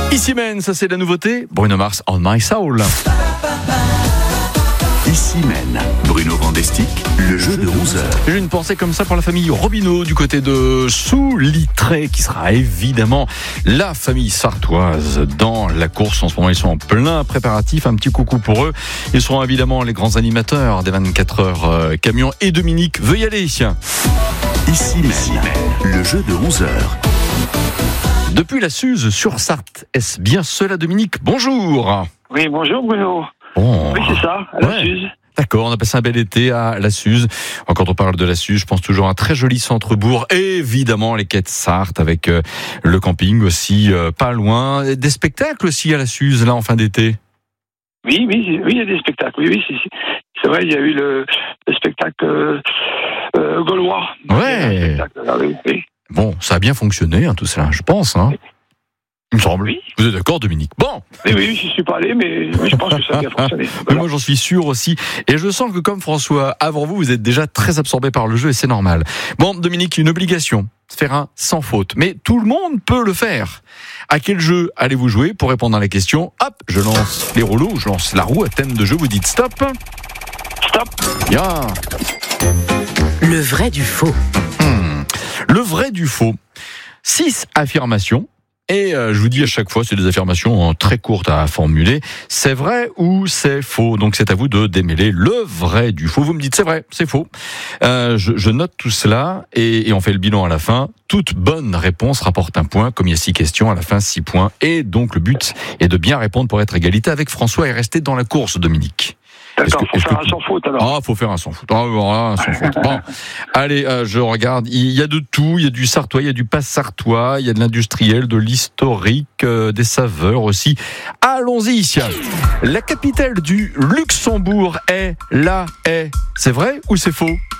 Ici Men, ça c'est la nouveauté. Bruno Mars, On My Soul. Ici Men, Bruno Vandestick, le jeu de 11h. J'ai une pensée comme ça pour la famille Robineau du côté de Sous-Litré, qui sera évidemment la famille sartoise dans la course. En ce moment, ils sont en plein préparatif. Un petit coucou pour eux. Ils seront évidemment les grands animateurs des 24 heures camion. Et Dominique veut y aller. Ici Men, le jeu de 11h. Depuis la Suze sur Sarthe, est-ce bien cela, Dominique? Bonjour. Oui, bonjour Bruno. Bon. Oui, c'est ça, à la Suze. D'accord, on a passé un bel été à la Suze. Quand on parle de la Suze, je pense toujours à un très joli centre-bourg. Évidemment, les quais de Sarthe avec le camping aussi, pas loin. Des spectacles aussi à la Suze, là, en fin d'été. Oui, il y a des spectacles. Oui, c'est vrai, il y a eu le spectacle gaulois. Ouais. Oui. Bon, ça a bien fonctionné, tout cela, je pense. Il me semble. Oui. Vous êtes d'accord, Dominique? Bon. Oui, je suis pas allé, mais je pense que ça a bien fonctionné. Mais Voilà. moi, j'en suis sûr aussi. Et je sens que, comme François, avant vous, vous êtes déjà très absorbé par le jeu et c'est normal. Bon, Dominique, une obligation. Faire un sans faute. Mais tout le monde peut le faire. À quel jeu allez-vous jouer? Pour répondre à la question, hop, je lance les rouleaux, je lance la roue à thème de jeu. Vous dites stop. Stop. Bien. Le vrai du faux. Le vrai du faux. 6 affirmations. Et je vous dis à chaque fois, c'est des affirmations très courtes à formuler. C'est vrai ou c'est faux? Donc c'est à vous de démêler le vrai du faux. Vous me dites c'est vrai, c'est faux. Je note tout cela et on fait le bilan à la fin. Toute bonne réponse rapporte un point. Comme il y a 6 questions, à la fin 6 points. Et donc le but est de bien répondre pour être égalité avec François et rester dans la course, Dominique. D'accord, faut faire un sans faute alors. Ah, faut faire un sans faute. Ah, voilà, un sans faute. Bon, allez, je regarde. Il y a de tout. Il y a du sartois, il y a du pas sartois, il y a de l'industriel, de l'historique, des saveurs aussi. Allons-y. La capitale du Luxembourg est la haie. C'est vrai ou c'est faux?